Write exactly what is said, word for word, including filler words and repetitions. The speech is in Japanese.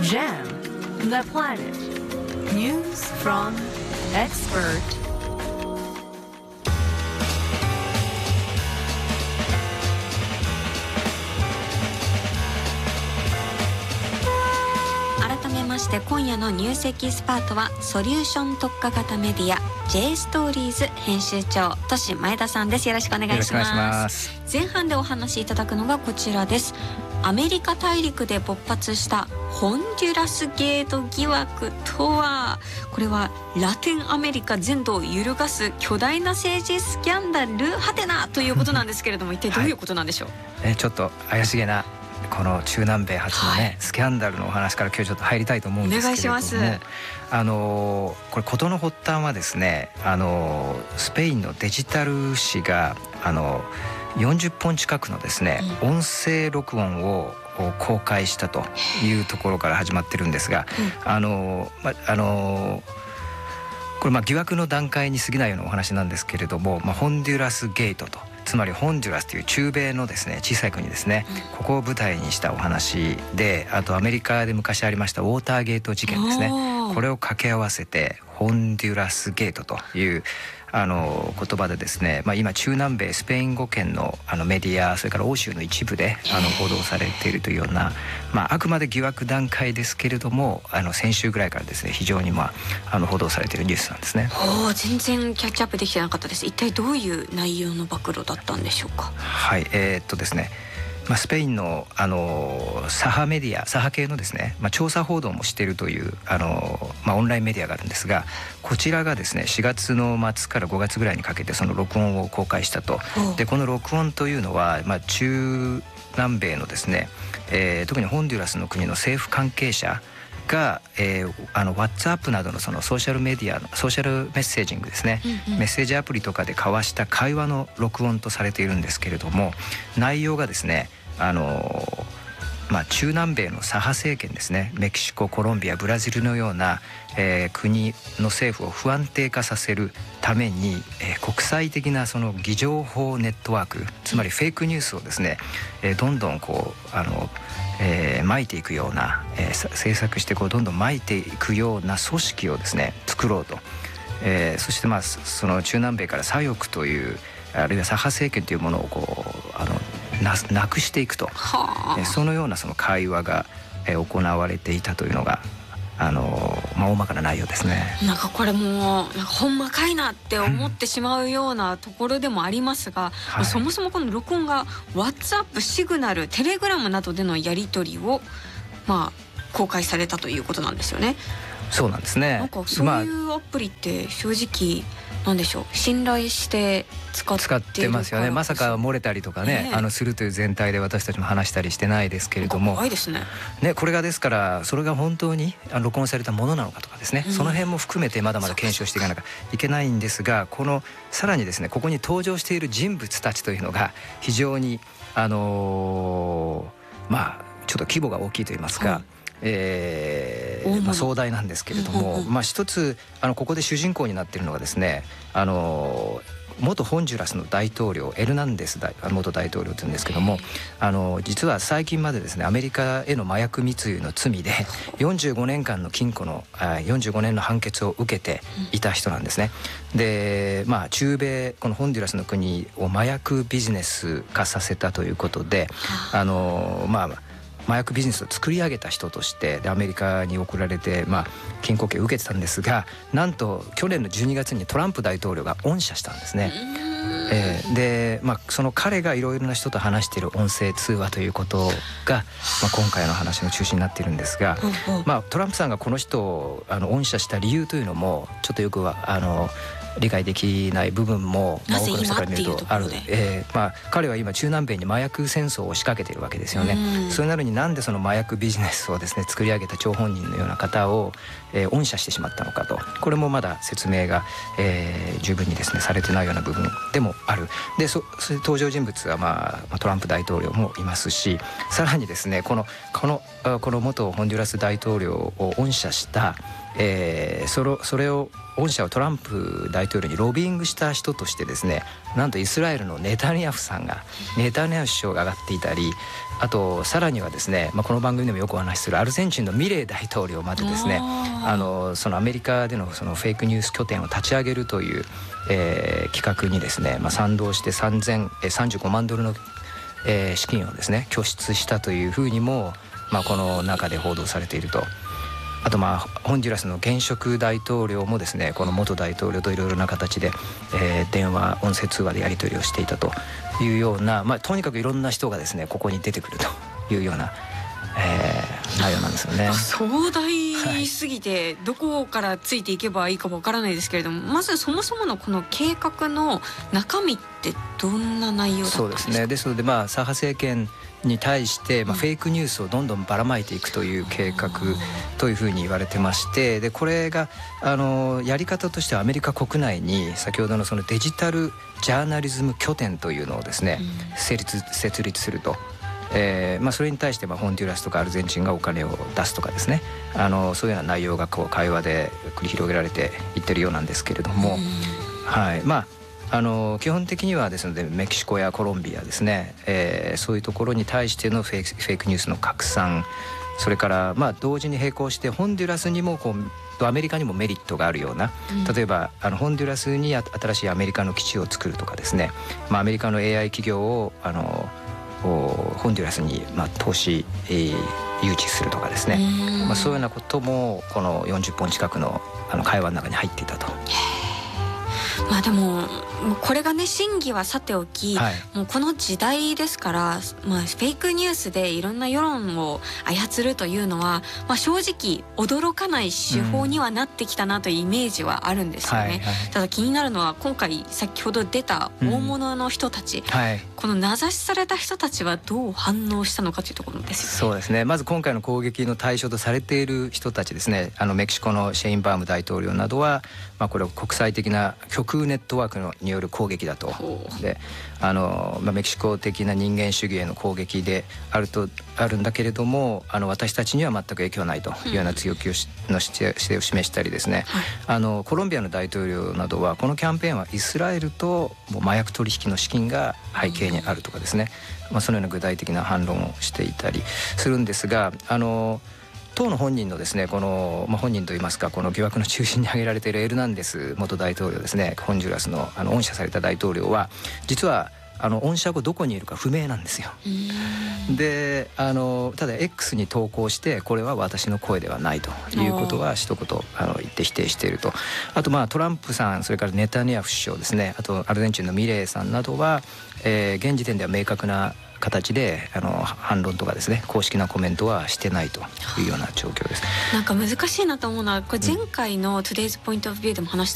Jam the Planet News from Expert。 改めまして今夜のニュースエキスパートはソリューション特化型メディア J ストーリーズ編集長都市前田さんです。よろしくお願いします。 よろしくお願いします。 前半でお話しいただくのがこちらです。アメリカ大陸で勃発したホンデュラスゲート疑惑とは。これはラテンアメリカ全土を揺るがす巨大な政治スキャンダルはてなということなんですけれども一体どういうことなんでしょう。 はい、えちょっと怪しげなこの中南米初のね、はい、スキャンダルのお話から今日ちょっと入りたいと思うんですけれども、お願いします。あのこれ事の発端はですね、あのスペインのデジタル紙があのよんじゅっぽん近くのですね、うん、音声録音を公開したというところから始まってるんですが、うん、あのまあのこれまあ疑惑の段階に過ぎないようなお話なんですけれども、まあ、ホンデュラスゲートと、つまりホンデュラスという中米のですね小さい国ですね、ここを舞台にしたお話で、あとアメリカで昔ありましたウォーターゲート事件ですね、これを掛け合わせてホンデュラスゲートというあの言葉でですね、まあ、今中南米スペイン語圏のあのメディア、それから欧州の一部であの報道されているというような、まあ、あくまで疑惑段階ですけれども、あの先週ぐらいからですね非常に、まあ、あの報道されているニュースなんですね。 お全然キャッチアップできてなかったです。一体どういう内容の暴露だったんでしょうか。 はい、えー、っとですねまあ、スペインの、あの左派メディア、左派系のですね、まあ、調査報道もしているという、あのまあ、オンラインメディアがあるんですが、こちらがですねしがつの末からごがつぐらいにかけてその録音を公開したと。でこの録音というのは、まあ、中南米のですね、えー、特にホンデュラスの国の政府関係者が、えー、あの WhatsApp などのそのソーシャルメディアのソーシャルメッセージングですね、うんうん、メッセージアプリとかで交わした会話の録音とされているんですけれども、内容がですねあのまあ、中南米の左派政権ですね、メキシコ、コロンビア、ブラジルのような、えー、国の政府を不安定化させるために、えー、国際的なその偽情報ネットワーク、つまりフェイクニュースをですね、えー、どんどんこうあの、えー、撒いていくような、えー、制作してこうどんどん撒いていくような組織をですね作ろうと、えー、そしてまあその中南米から左翼というあるいは左派政権というものをこうあのな, なくしていくと、はあ、そのようなその会話が行われていたというのがあの、まあ、大まかな内容ですね。 なんかこれもなんかほんまかいなって思ってしまうようなところでもありますが、はい、そもそもこの録音が WhatsApp、シグナル、テレグラムなどでのやり取りを、まあ、公開されたということなんですよね。 そうなんですね。 なんかそういうアプリって正直なんでしょう、信頼して使っているから使ってますよね。まさか漏れたりとかね、ねあのするという全体で私たちも話したりしてないですけれども、 怖いですね。 ね、これがですからそれが本当に録音されたものなのかとかですね、うん、その辺も含めてまだまだ検証していかなきゃいけないんですが、このさらにですねここに登場している人物たちというのが非常にあのー、まあちょっと規模が大きいといいますか、はい、えーまあ、壮大なんですけれども、まあ、一つあのここで主人公になっているのがですね、あの元ホンジュラスの大統領エルナンデス大元大統領というんですけども、あの実は最近までですねアメリカへの麻薬密輸の罪でよんじゅうごねんかんの禁錮のよんじゅうごねんの判決を受けていた人なんですね。で、まあ、中米このホンデュラスの国を麻薬ビジネス化させたということで、あのまあ麻薬ビジネスを作り上げた人としてでアメリカに送られて、まあ、禁錮刑を受けてたんですが、なんと去年のじゅうにがつにトランプ大統領が恩赦したんですね。えー、で、まあ、その彼がいろいろな人と話している音声通話ということが、まあ、今回の話の中心になっているんですが、まあ、トランプさんがこの人をあの恩赦した理由というのもちょっとよくはあの理解できない部分も、まあ、多くの人から見るとある。えーまあ、彼は今中南米に麻薬戦争を仕掛けているわけですよね。それなのになんでその麻薬ビジネスをですね作り上げた張本人のような方を、えー、恩赦してしまったのかと、これもまだ説明が、えー、十分にですねされてないような部分でもある。でそそ登場人物は、まあ、トランプ大統領もいますし、さらにですねこのこのこの元ホンデュラス大統領を恩赦した、えー、それそれを恩赦をトランプ大大統領にロビングした人としてですね、なんとイスラエルのネタニヤフさんがネタニヤフ首相が上がっていたり、あとさらにはですね、まあ、この番組でもよくお話しするアルゼンチンのミレイ大統領までですね、あのそのアメリカでのそのフェイクニュース拠点を立ち上げるという、えー、企画にですね、まあ、賛同してさんぜんさんじゅうごまんドルの、えー、資金をですね拠出したというふうにも、まあ、この中で報道されていると。あとまあホンジュラスの現職大統領もですね、この元大統領といろいろな形で、えー、電話音声通話でやり取りをしていたというような、まあ、とにかくいろんな人がですねここに出てくるというような、えー、内容なんですよね。 壮大すぎてどこからついていけばいいかわからないですけれども、まずそもそものこの計画の中身ってどんな内容だったんですか？ そうですね。ですのでまあ左派政権に対して、まあ、フェイクニュースをどんどんばらまいていくという計画というふうに言われてまして、でこれがあのやり方としてはアメリカ国内に先ほどのそのデジタルジャーナリズム拠点というのをですね、設立、設立すると。えーまあ、それに対してまあホンデュラスとかアルゼンチンがお金を出すとかですね、あのそういうような内容がこう会話で繰り広げられていってるようなんですけれども、はい、まああの基本的にはですのでメキシコやコロンビアですね、えー、そういうところに対してのフェイク、フェイクニュースの拡散、それからまあ同時に並行してホンデュラスにもこうアメリカにもメリットがあるような、例えばあのホンデュラスに新しいアメリカの基地を作るとかですね、まあ、アメリカの エーアイ 企業をあのホンデュラスにまあ投資、えー、誘致するとかですね、まあ、そういうようなこともこのよんじゅっぽん近くのあの会話の中に入っていたと。 まあでもこれがね真偽はさておき、はい、もうこの時代ですから、まあ、フェイクニュースでいろんな世論を操るというのは、まあ、正直驚かない手法にはなってきたなというイメージはあるんですよね、うんはいはい、ただ気になるのは今回先ほど出た大物の人たち、うんはい、この名指しされた人たちはどう反応したのかというところですよね。 そうですね。まず今回の攻撃の対象とされている人たちですね、あのメキシコのシェインバーム大統領などは、まあ、これは国際的な極右ネットワークのによる攻撃だと。であの、まあ、メキシコ的な人間主義への攻撃であるとあるんだけれども、あの私たちには全く影響ないというような強気をし、うん、の姿勢を示したりですね、はい、あのコロンビアの大統領などはこのキャンペーンはイスラエルともう麻薬取引の資金が背景にあるとかですね、うんまあ、そのような具体的な反論をしていたりするんですが、あの当の本人のですねこの、まあ、本人といいますかこの疑惑の中心に挙げられているエルナンデス元大統領ですね、ホンジュラスのあの恩赦された大統領は実はあの恩赦後どこにいるか不明なんですよ。であのただ X に投稿してこれは私の声ではないということは一言あの言って否定していると。あとまあトランプさん、それからネタニヤフ首相ですね、あとアルゼンチンのミレイさんなどは、えー、現時点では明確な形であの反論とかですね公式なコメントはしてないというような状況です。 なんか難しいなと思うのはこれ前回の Today's Point of View でも話した